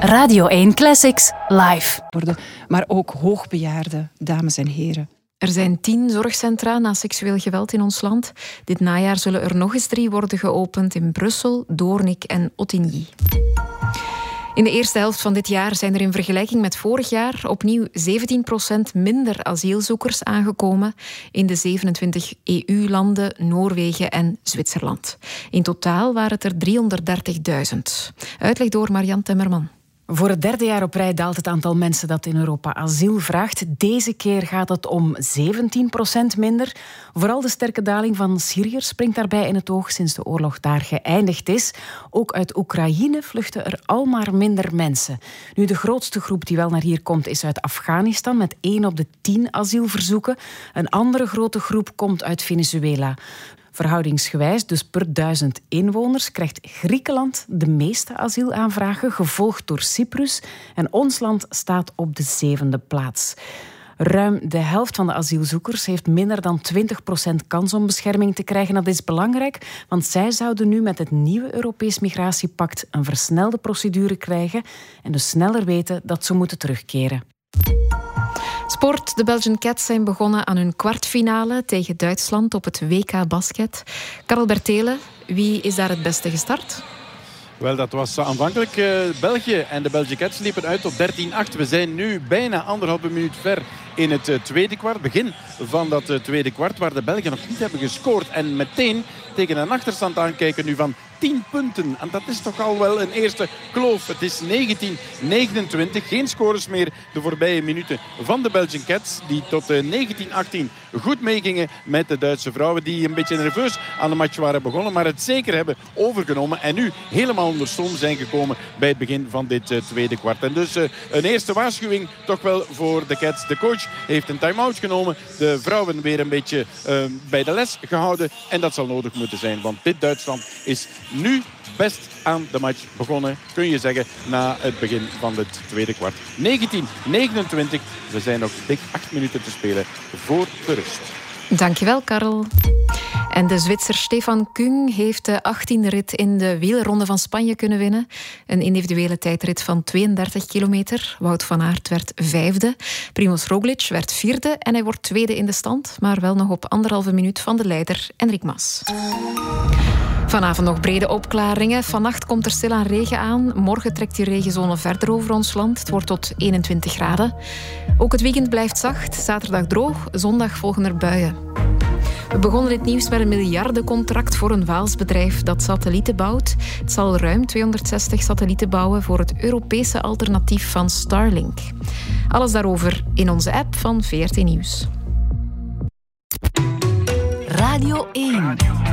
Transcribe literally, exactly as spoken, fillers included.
Radio één Classics live. Maar ook hoogbejaarde dames en heren. Er zijn tien zorgcentra na seksueel geweld in ons land. Dit najaar zullen er nog eens drie worden geopend in Brussel, Doornik en Ottignies. In de eerste helft van dit jaar zijn er in vergelijking met vorig jaar opnieuw zeventien procent minder asielzoekers aangekomen in de zevenentwintig E U-landen, Noorwegen en Zwitserland. In totaal waren het er driehonderddertigduizend. Uitleg door Marianne Temmerman. Voor het derde jaar op rij daalt het aantal mensen dat in Europa asiel vraagt. Deze keer gaat het om zeventien procent minder. Vooral de sterke daling van Syriërs springt daarbij in het oog sinds de oorlog daar geëindigd is. Ook uit Oekraïne vluchten er al maar minder mensen. Nu, de grootste groep die wel naar hier komt is uit Afghanistan met één op de tien asielverzoeken. Een andere grote groep komt uit Venezuela. Verhoudingsgewijs, dus per duizend inwoners, krijgt Griekenland de meeste asielaanvragen, gevolgd door Cyprus. En ons land staat op de zevende plaats. Ruim de helft van de asielzoekers heeft minder dan twintig procent kans om bescherming te krijgen. Dat is belangrijk, want zij zouden nu met het nieuwe Europees Migratiepact een versnelde procedure krijgen en dus sneller weten dat ze moeten terugkeren. Sport. De Belgian Cats zijn begonnen aan hun kwartfinale tegen Duitsland op het W K Basket. Karel Bertelen, wie is daar het beste gestart? Wel, dat was aanvankelijk uh, België. En de Belgian Cats liepen uit op dertien acht. We zijn nu bijna anderhalve minuut ver in het uh, tweede kwart. Begin van dat uh, tweede kwart, waar de Belgen nog niet hebben gescoord. En meteen tegen een achterstand aankijken nu van tien punten. En dat is toch al wel een eerste kloof. Het is negentien negenentwintig. Geen scores meer de voorbije minuten van de Belgian Cats. Die tot negentien achttien goed meegingen met de Duitse vrouwen. Die een beetje nerveus aan de match waren begonnen. Maar het zeker hebben overgenomen. En nu helemaal onder stoom zijn gekomen bij het begin van dit uh, tweede kwart. En dus uh, een eerste waarschuwing toch wel voor de Cats. De coach heeft een time-out genomen. De vrouwen weer een beetje uh, bij de les gehouden. En dat zal nodig moeten zijn. Want dit Duitsland is nu best aan de match begonnen, kun je zeggen, na het begin van het tweede kwart. negentien negenentwintig. Er zijn nog dik acht minuten te spelen voor de rust. Dankjewel, Karel. En de Zwitser Stefan Kung heeft de achttiende rit in de wielerronde van Spanje kunnen winnen. Een individuele tijdrit van tweeëndertig kilometer. Wout van Aert werd vijfde. Primož Roglič werd vierde en hij wordt tweede in de stand, maar wel nog op anderhalve minuut van de leider Enric Mas. Vanavond nog brede opklaringen. Vannacht komt er stilaan regen aan. Morgen trekt die regenzone verder over ons land. Het wordt tot eenentwintig graden. Ook het weekend blijft zacht. Zaterdag droog, zondag volgen er buien. We begonnen dit nieuws met een miljardencontract voor een Waals bedrijf dat satellieten bouwt. Het zal ruim tweehonderdzestig satellieten bouwen voor het Europese alternatief van Starlink. Alles daarover in onze app van V R T Nieuws. Radio één.